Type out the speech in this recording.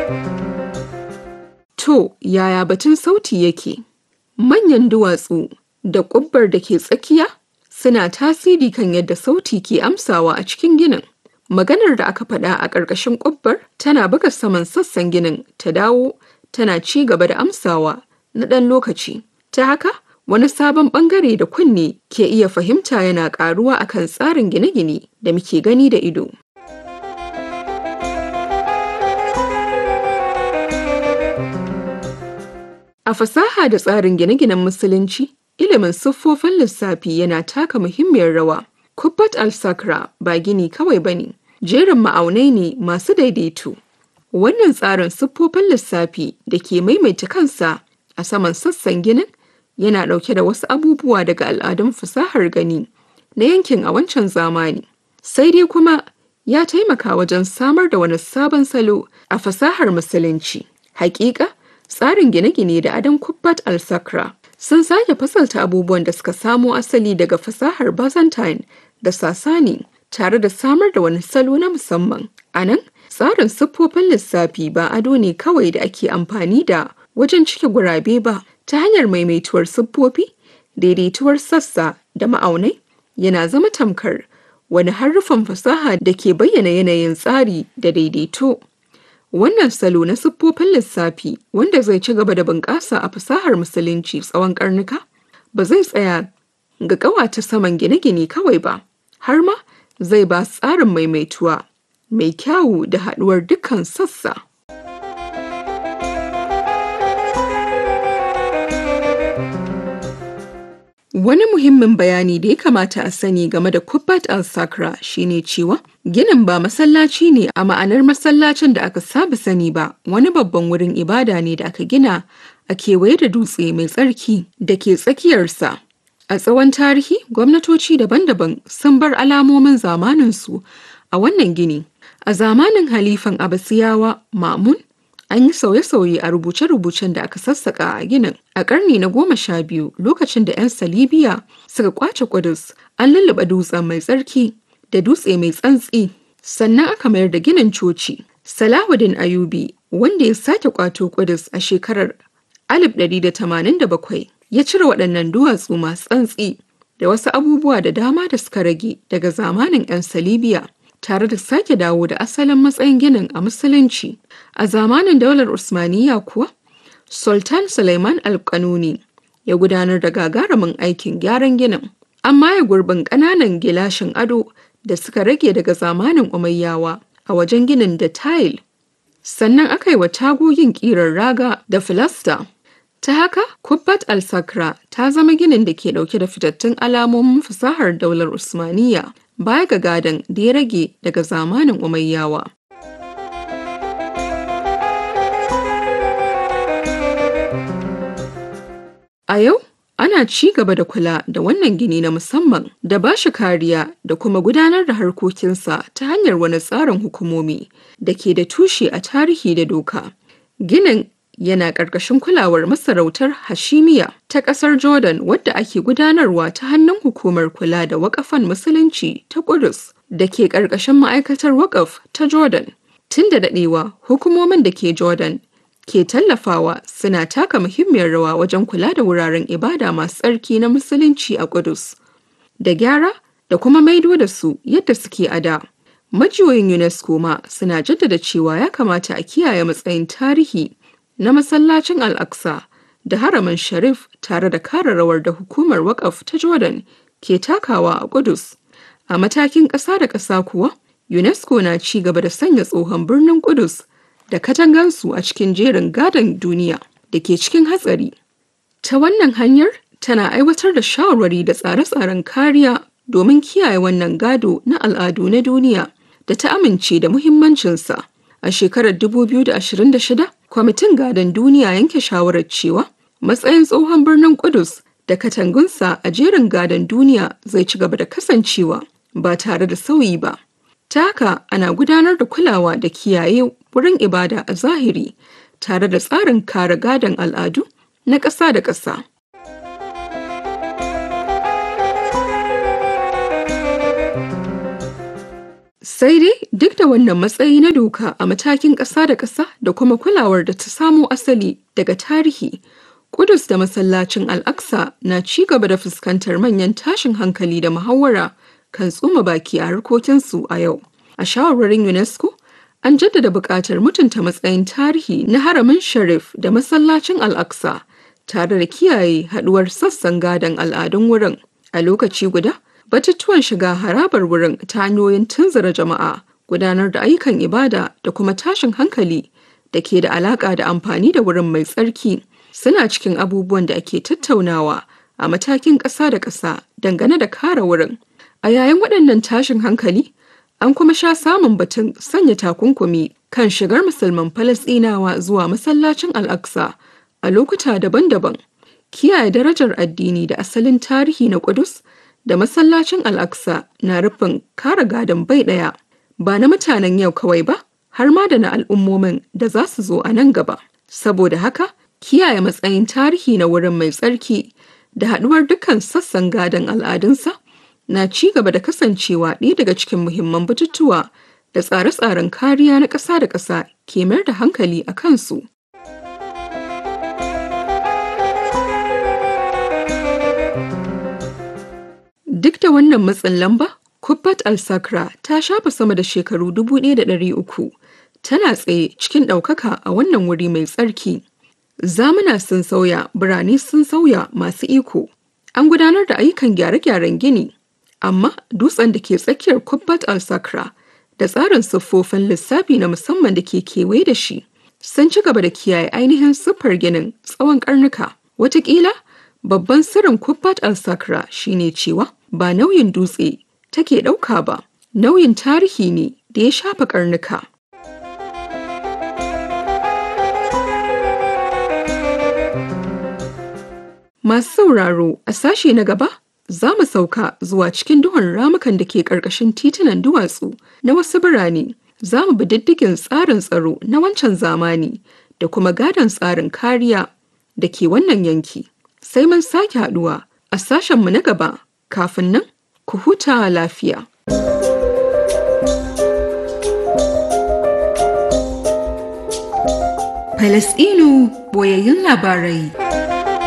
To, yaya batun sauti yake? Manyan duwatsu da ƙubbar da ke tsakiya suna tasiri kan yadda sauti ke amsawa a cikin ginin. Maganar da aka faɗa a ƙarƙashin ƙubbar tana buga saman sassan ginin ta dawo tana ci gaba da amsawa na ɗan lokaci. Ta haka, wani sabon ɓangare da kunne ke iya fahimta yana ƙaruwa akan tsarin gine-gine da muke gani da ido. A fasaha da tsarin gine-ginen Musulunci, ilimin siffofin lissafi yana taka muhimmiyar rawa. Kubbat al-Sakra ba gini kawai ba ne, jerin ma'aunai ne masu daidaito. Wannan tsarin siffofin lissafi da ke maimaita kansa a saman sassan ginin yana ɗauke da wasu abubuwa daga al'adun fasahar gani na yankin a wancan zamani. Sai dai kuma ya taimaka wajen samar da wani sabon salo a fasahar Musulunci. Hakika, tsarin gine-gine da adon Kubbat al-Sakra sun sake fasalta abubuwan da suka samo asali daga fasahar Byzantine da Sasani tare da samar da wani salo na musamman. A nan, tsarin siffofin lissafi ba ado ne kawai da ake amfani da wajen cike gurabe ba. Ta hanyar maimaituwar siffofi, daidaituwar sassa da ma'aunai yana zama tamkar wani harufan fasaha da ke bayyana yanayin tsari da daidaito. Wannan salo na siffofin lissafi wanda zai ci gaba da bunƙasa a fasahar Musulunci tsawon ƙarnuka ba zai tsaya ga ƙawata saman gine-gine kawai ba, har ma zai ba tsarin maimaituwa mai kyawu da haɗuwar dukkan sassa. Wani muhimmin bayani da ya kamata a sani game da Kubbat al-Sakra shine cewa ginin ba masallaci ne a ma'anar masallacin da aka saba sani ba, wani babban wurin ibada ne da aka gina a kewaye da dutse mai tsarki da ke tsakiyarsa. A tsawon tarihi, gwamnatoci daban-daban sun bar alamomin zamaninsu a wannan gini. A zamanin Halifan Abbasiyawa Ma'mun, an yi sauye-sauye a rubuce-rubucen da aka sassaƙa a ginin. A ƙarni na 12, lokacin da 'yan Salibiya suka ƙwace Ƙudus, an lulluɓe dutsen mai tsarki da dutse mai tsantsi. Sannan aka mayar da ginin coci. Salahuddin Ayyubi, wanda ya sake ƙwato Ƙudus a shekarar 1187, ya cire waɗannan duwatsu masu tsantsi da wasu abubuwa da dama da suka rage daga zamanin 'yan Salibiya, tare da sake dawo da asalin matsayin ginin a Musulunci. A zamanin daular Usmaniyya kuwa, Sultan Suleiman Al-Qanuni ya gudanar da gagarumin aikin gyaran ginin. An maye gurbin ƙananan gilashin ado da suka rage daga zamanin Umayyawa a wajen ginin da tayil. Sannan aka yi wa tagogin ƙirar raga da filasta. Ta haka, Kubbat al-Sakra ta zama ginin da ke ɗauke da fitattun alamomin fasahar daular Usmaniyya baya ga gadon da ya rage daga zamanin Umayyawa. A yau, ana ci gaba da kula da wannan gini na musamman da ba shi kariya da kuma gudanar da harkokinsa ta hanyar wani tsarin hukumomi da ke da tushe a tarihi da doka. Ginin yana ƙarƙashin kulawar masarautar Hashimiya ta ƙasar Jordan, wadda ake gudanarwa ta hannun hukumar kula da waƙafan Musulunci ta Ƙudus da ke ƙarƙashin ma'aikatar waƙaf ta Jordan. Tun da daɗewa, hukumomin da ke Jordan ke tallafawa suna taka muhimmiyar rawa wajen kula da wuraren ibada masu tsarki na Musulunci a Ƙudus, da gyara da kuma maido da su yadda suke a da. Majiyoyin UNESCO ma suna jaddada cewa ya kamata a kiyaye matsayin tarihi na masallacin Al-Aqsa da haramin Sharif, tare da kare rawar da hukumar waƙaf ta Jordan ke takawa a Ƙudus. A matakin ƙasa da ƙasa kuwa, UNESCO na ci gaba da sanya tsohon birnin Ƙudus da katangansu a cikin jerin gadon duniya da ke cikin hatsari. Ta wannan hanyar, tana aiwatar da shawarwari da tsare-tsaren kariya domin kiyaye wannan gado na al'adu na duniya da ta amince da muhimmancinsa. A shekarar 2026, Kwamitin Gadon Duniya yanke shawarar cewa matsayin tsohon birnin Ƙudus da katangunsa a jerin gadon duniya zai ci gaba da kasancewa ba tare da sauyi ba. Ta haka, ana gudanar da kulawa da kiyaye wurin ibada a zahiri tare da tsarin kare gadon al'adu na ƙasa da ƙasa. Sai dai duk da wannan matsayi na doka a matakin ƙasa da ƙasa da kuma kulawar da ta samo asali daga tarihi, Kudus da masallacin Al-Aqsa na ci gaba da fuskantar manyan tashin hankali da muhawara kan tsoma baki a harkokinsu a yau. A shawarwarin UNESCO, an jaddada buƙatar mutunta matsayin tarihi na haramin Sharif da masallacin Al-Aqsa tare da kiyaye haɗuwar sassan gadon al'adun wurin. A lokaci guda, batutuwan shiga harabar wurin ta hanyoyin tunzura jama'a, gudanar da ayyukan ibada da kuma tashin hankali da ke da alaƙa da amfani da wurin mai tsarki suna cikin abubuwan da ake tattaunawa a matakin ƙasa da ƙasa dangane da kare wurin. A yayin waɗannan tashin hankali, an kuma sha samun batun sanya takunkumi kan shigar musulman Falasɗinawa zuwa masallacin Al-Aqsa a lokuta daban-daban. Kiyaye darajar addini da asalin tarihi na Kudus da masallacin Al-Aqsa na rufin kare gadon bai ɗaya, ba na mutanen yau kawai ba, har ma da na al'ummomin da za su zo a nan gaba. Saboda haka, kiyaye matsayin tarihi na wurin mai tsarki da haɗuwar dukkan sassan gadon al'adunsa na ci gaba da kasancewa ɗaya daga cikin muhimman batutuwa da tsare-tsaren kariya na ƙasa da ƙasa ke mayar da hankali a kansu. Duk da wannan matsin lamba, Kubbat al-Sakra ta shafe sama da shekaru 1,300 tana tsaye cikin ɗaukaka a wannan wuri mai tsarki. Zamuna sun sauya, birane sun sauya masu iko. An gudanar da ayyukan gyare-gyaren gini, amma dutsen da ke tsakiyar Kubbat al-Sakra da tsarin siffofin lissafi na musamman da ke kewaye da shi sun ci gaba da kiyaye ainihin siffar ginin tsawon karnuka. Wataƙila, babban sirrin Kubbat al-Sakra shine cewa ba nauyin dutse take ɗauka ba, nauyin tarihi ne da ya shafa karnuka. Masu sauraro, a sashe na gaba za mu sauka zuwa cikin duhun ramukan da ke ƙarƙashin titunan duwatsu na wasu birane. Za mu bi diddigin tsarin tsaro na wancan zamani da kuma gadon tsarin kariya da ke wannan yanki. Sai mun sake haɗuwa a sashenmu na gaba. Kafin nan, ku huta lafiya. Falasɗinu boyayyun labarai.